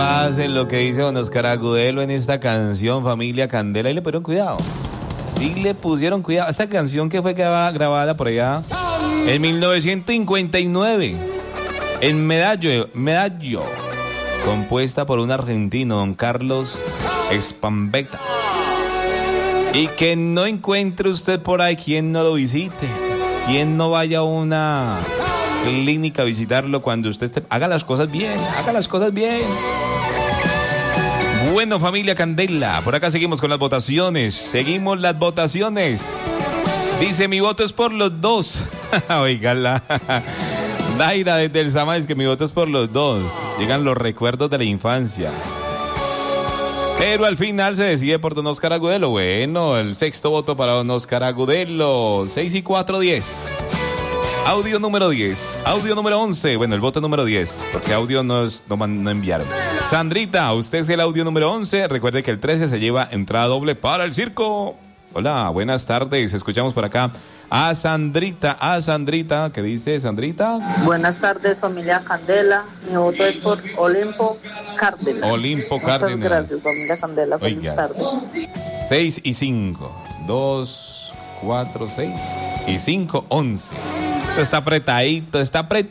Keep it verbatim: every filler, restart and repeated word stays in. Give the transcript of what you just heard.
pasa en lo que dice don Oscar Agudelo en esta canción, familia Candela, y le pusieron cuidado. Sí le pusieron cuidado. Esta canción que fue grabada, grabada por allá en mil novecientos cincuenta y nueve en Medallo, Medallo, compuesta por un argentino, don Carlos Spambetta. Y que no encuentre usted por ahí quien no lo visite, quien no vaya a una clínica a visitarlo cuando usted esté. Haga las cosas bien, haga las cosas bien. Bueno, familia Candela, por acá seguimos con las votaciones. Seguimos las votaciones. Dice, mi voto es por los dos. Oígala. Daira desde el Sama dice que mi voto es por los dos. Llegan los recuerdos de la infancia. Pero al final se decide por don Oscar Agudelo. Bueno, el sexto voto para don Oscar Agudelo. seis y cuatro, diez. Audio número diez. Audio número once. Bueno, el voto número diez. Porque audio no, es, no, no enviaron. Sandrita, usted es el audio número once. Recuerde que el trece se lleva entrada doble para el circo. Hola, buenas tardes. Escuchamos por acá a Sandrita. A Sandrita, ¿qué dice Sandrita? Buenas tardes, familia Candela. Mi voto es por Olimpo Cárdenas. Olimpo Cárdenas. Muchas gracias, familia Candela. Feliz Oiga. tarde. seis y cinco. dos, cuatro, seis. Y cinco, once. Está apretadito, está apretadito.